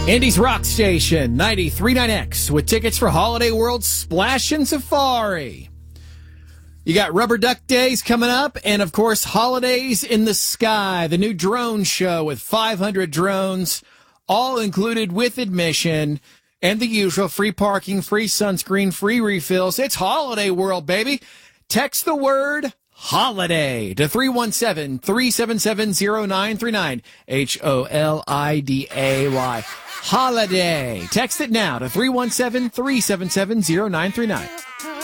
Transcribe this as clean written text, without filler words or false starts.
Indy's Rock Station, 93.9X, with tickets for Holiday World Splash and Safari. You got Rubber Duck Days coming up, and of course, Holidays in the Sky, the new drone show with 500 drones, all included with admission, and the usual free parking, free sunscreen, free refills. It's Holiday World, baby. Text the word HOLIDAY to 317-377-0939. HOLIDAY. Holiday. Text it now to 317-377-0939.